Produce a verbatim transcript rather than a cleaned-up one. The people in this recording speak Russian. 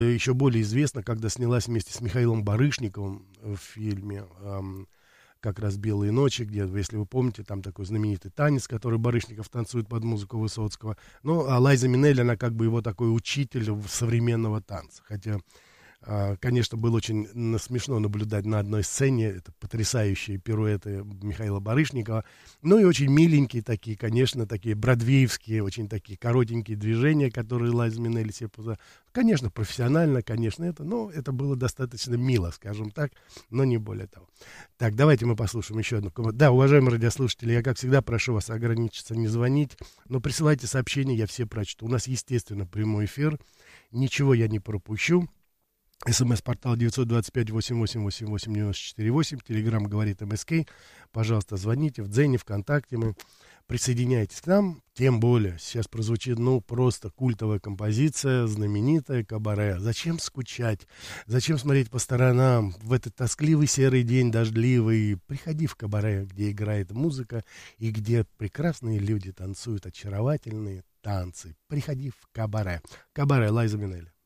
еще более известна, когда снялась вместе с Михаилом Барышниковым в фильме эм, как раз «Белые ночи», где, если вы помните, там такой знаменитый танец, который Барышников танцует под музыку Высоцкого. Ну, а Лайза Минелли, она как бы его такой учитель современного танца. Хотя, а, конечно, было очень н- смешно наблюдать на одной сцене это потрясающие пируэты Михаила Барышникова. Ну и очень миленькие такие, конечно, такие бродвеевские, очень такие коротенькие движения, которые Лайза Минелли себе поза- Конечно, профессионально, конечно, это, но это было достаточно мило, скажем так, но не более того. Так, давайте мы послушаем еще одну. ком- Да, уважаемые радиослушатели, я, как всегда, прошу вас ограничиться, не звонить, но присылайте сообщения, я все прочту. У нас, естественно, прямой эфир, ничего я не пропущу. СМС-портал девять два пять восемь восемь восемь восемь девять четыре восемь. Телеграмм говорит МСК. Пожалуйста, звоните в Дзене, ВКонтакте. Мы присоединяйтесь к нам. Тем более, сейчас прозвучит, ну, просто культовая композиция, знаменитая «Кабаре». Зачем скучать? Зачем смотреть по сторонам? В этот тоскливый серый день, дождливый, приходи в кабаре, где играет музыка и где прекрасные люди танцуют очаровательные танцы. Приходи в кабаре. Кабаре, Лайза Минелли.